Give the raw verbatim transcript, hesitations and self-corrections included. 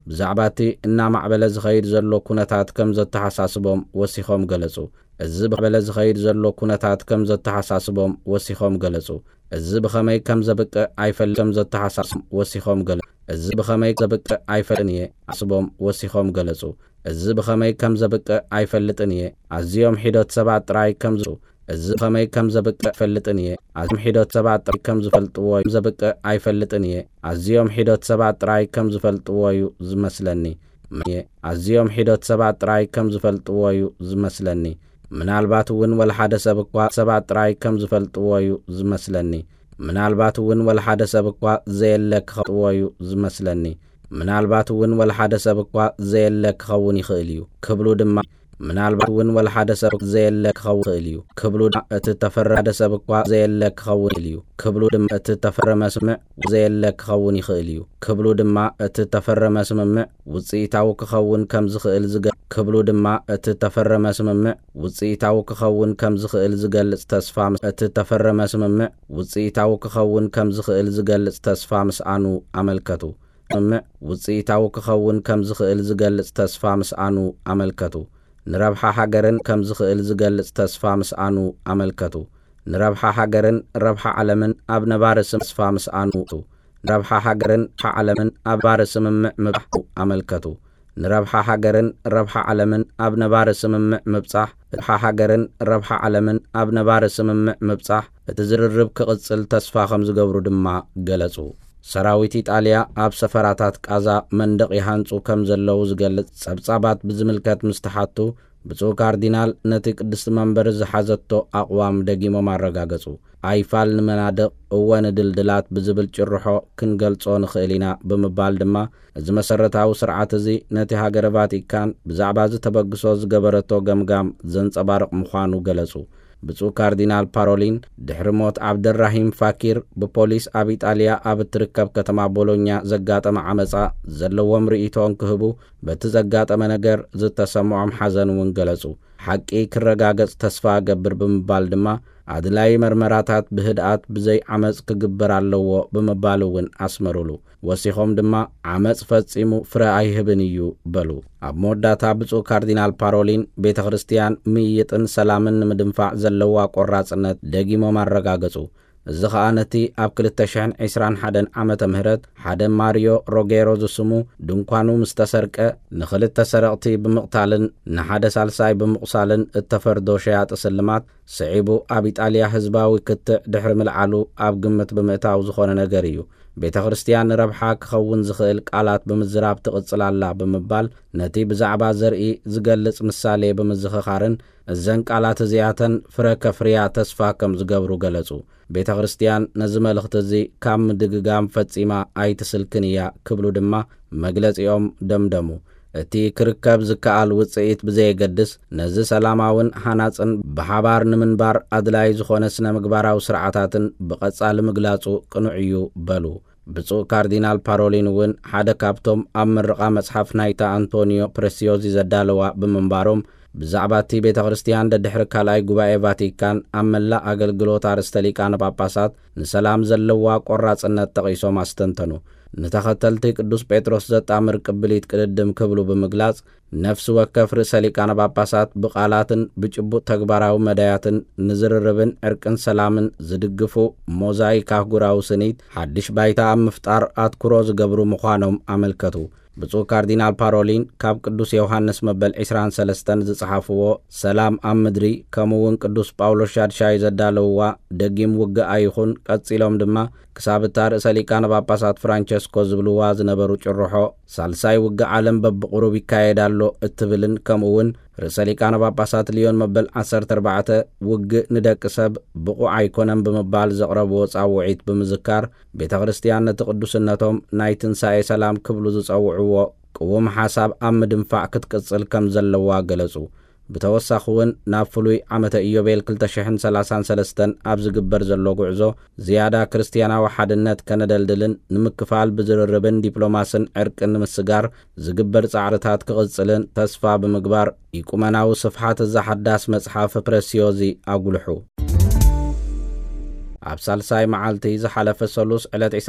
بزعباتي إن معبل زخير زلو كونتات كم زت حساسبهم وسيخهم جلسوا الزب معبل زخير زلو كونتات كم زت حساسبهم وسيخهم جلسوا الزب خمي كم زبك عيفل كم زت حساسهم وسيخهم جلسوا الزب خمي زبك عيفلنيه عصبهم وسيخهم جلسوا الزب خمي كم زبك عيفلتنيه عزيهم حدود سبعة راي كم زو الزب خمي كم زبك فلتنيه عزيهم حدود سبعة راي كم زفلتوا زبك عيفلتنيه عزيهم حدود سبعة راي كم زفلتوا زمسلني عزيهم حدود سبعة راي كم زفلتوا زمسلني من البات ون ولا حدا سبق سبعة راي كم زفلتوا زمسلني من البات ون ولا حدا سبق زي لك خطوا زمسلني من البات ون ولا حدا سبق زي لك خوني خيليو كبلو دم من البات ون ولا حدا سبق زي لك خو خيليو كبلو تتفر حدا سبق زي لك خونيليو كبلو دم تتفر مسمع زي لك خوني خيليو كبلو دم تتفر مسمع وصيتاو كخون كم زخيل زق كبلو دم تتفر مسمع وصيتاو كخون كم زخيل زقل تصفى تتفر مسمع وصيتاو كخون كم زخيل زقل تصفى مسانو عملكتو مع وصيتاو كخون كم زخيل زقل تصفى مسانو عملكتو نربح حجرن كم زخيل زقل تصفى مسانو عملكتو نربح حجرن ربح علمن ابن بارس تصفى مسانو نربح حجرن علمن ابارس ممع مبحو عملكتو نربح حجرن ربح علمن ابن بارس ممع مبصح ربح حجرن ربح علمن ابن بارس ممع مبصح تزررب كقصل تصفى خمس قبرو دما قلصو سراويت إيطاليا أب سفراتات قازا مندق يهانصو كم زلو زقلت سبصابات بزملكات مستحاتو بصو كاردينال نتي قدس منبر زحازتو أقوام دقيمو مارغاغصو አይፋል ንመናደቕ እወን ድልድላት ብዝብል ጭርሖ ክንገልጾ ንኽእሊና ብምባል ድማ እዚ መሰረታዊ ስርዓት እዚ ነቲ ሃገረ ቫቲካን ብዛዕባ ዝተበግሶ ዝገበረቶ ገምጋም ዘንጸባርቕ ምዃኑ ገለጹ። ብፁዕ ካርዲናል ፓሮሊን ድሕሪ ሞት ዓብደራሂም ፋኪር ብፖሊስ ኣብ ኢጣልያ ኣብ እትርከብ ከተማ ቦሎኛ ዘጋጠመ ዓመፃ ዘለዎም ርእይቶን ክህቡ በቲ ዘጋጠመ ነገር ዝተሰምዖም ሓዘን እውን ገለጹ። ሓቂ ክረጋገጽ ተስፋ ገብር ብምባል ድማ አድላይ መርመራታት ብህድአት ብዘይ ዓመፅ ክግበር ኣለዎ ብምባል እውን ኣስመሩሉ። ወሲኾም ድማ ዓመፅ ፈጺሙ ፍረ ኣይህብን እዩ በሉ። ኣብ መወዳእታ ብፁዕ ካርዲናል ፓሮሊን ቤተ ክርስቲያን ምይጥን ሰላምን ንምድንፋዕ ዘለዋ ቆራጽነት ደጊሞም ኣረጋገጹ። እዚ ኸኣ ነቲ ኣብ ክልተ ሽሕን ዒስራን ሓደን ዓመተ ምህረት ሓደ ማሪዮ ሮጌሮ ዝስሙ ድንኳኑ ምስ ተሰርቀ ንኽልተ ሰረቕቲ ብምቕታልን ንሓደ ሳልሳይ ብምቑሳልን እተፈርዶ ሸያጢ ስልማት ስዒቡ ኣብ ኢጣልያ ህዝባዊ ክትዕ ድሕሪ ምልዓሉ ኣብ ግምት ብምእታው ዝኾነ ነገር እዩ። ቤተ ክርስቲያን ረብሓ ክኸውን ዝኽእል ቃላት ብምዝራብ ትቕጽላላ ብምባል ነቲ ብዛዕባ ዘርኢ ዝገልጽ ምሳሌ ብምዝኽኻርን እዘን ቃላት እዚኣተን ፍረ ከፍርያ ተስፋ ከም ዝገብሩ ገለጹ። ቤተ ክርስቲያን ነዚ መልእኽቲ እዚ ካብ ምድግጋም ፈጺማ ኣይትስልክን እያ ክብሉ ድማ መግለጺኦም ደምደሙ። እቲ ክርከብ ዝከኣል ውፅኢት ብዘየገድስ ነዚ ሰላማውን ሃናፅን ብሓባር ንምንባር ኣድላይ ዝኾነ ስነ ምግባራዊ ስርዓታትን ብቐጻሊ ምግላጹ ቅኑዕ እዩ በሉ። ብፁዕ ካርዲናል ፓሮሊን እውን ሓደ ካብቶም ኣብ ምርቓ መጽሓፍ ናይታ አንቶኒዮ ፕሬሲዮዚ ዘዳለዋ ብምንባሮም ብዛዕባ እቲ ቤተ ክርስቲያን ደድሕሪ ካልኣይ ጉባኤ ቫቲካን ኣብ መላእ ኣገልግሎት ኣርእስተ ሊቃነ ጳጳሳት ንሰላም ዘለዋ ቆራጽነት ጠቒሶም ኣስተንተኑ። ንተኸተልቲ ቅዱስ ጴጥሮስ ዘጣምር ቅብሊት ቅድድም ክብሉ ብምግላጽ ነፍሲ ወከፍ ርእሰ ሊቃነ ጳጳሳት ብቓላትን ብጭቡጥ ተግባራዊ መዳያትን ንዝርርብን ዕርቅን ሰላምን ዝድግፉ ሞዛይክ ኣህጉራዊ ስኒት ሓድሽ ባይታ ኣብ ምፍጣር ኣትኩሮ ዝገብሩ ምዃኖም ኣመልከቱ። ብፁዕ ካርዲናል ፓሮሊን ካብ ቅዱስ ዮሐንስ መበል ዒስራን ሰለስተን ዝጽሓፍዎ ሰላም ኣብ ምድሪ ከምኡውን ቅዱስ ጳውሎስ ሻድሻይ ዘዳለውዋ ደጊም ውግእ ኣይኹን ቀጺሎም ድማ ክሳብ እታ ርእሰ ሊቃነ ጳጳሳት ፍራንቸስኮ ዝብልዋ ዝነበሩ ጭርሖ ሳልሳይ ውግእ ዓለም በብቑሩብ ይካየዳሎ እትብልን ከምኡውን ርእሰ ሊቃነ ጳጳሳት ሊዮን መበል ዓሰርተ ኣርባዕተ ውግእ ንደቂ ሰብ ብቑዕ ኣይኮነን ብምባል ዘቕረብዎ ጻውዒት ብምዝካር ቤተ ክርስቲያን ነቲ ቅዱስነቶም ናይ ትንሣኤ ሰላም ክብሉ ዝጸውዕዎ ቅውም ሓሳብ ኣብ ምድንፋዕ ክትቅጽል ከም ዘለዋ ገለጹ። ብተወሳኺ እውን ናብ ፍሉይ ዓመተ ኢዮቤል ክልተ ሽሕን ሰላሳን ሰለስተን ኣብ ዝግበር ዘሎ ጉዕዞ ዝያዳ ክርስቲያናዊ ሓድነት ከነደልድልን ንምክፋል ብዝርርብን ዲፕሎማስን ዕርቅን ንምስጋር ዝግበር ጻዕርታት ክቕጽልን ተስፋ ብምግባር ኢቁመናዊ ስፍሓት ዘሓዳስ መጽሓፍ ፕሬሲዮዚ ኣጉልሑ። ኣብ ሳልሳይ መዓልቲ ዝሓለፈ ሰሉስ ዕለት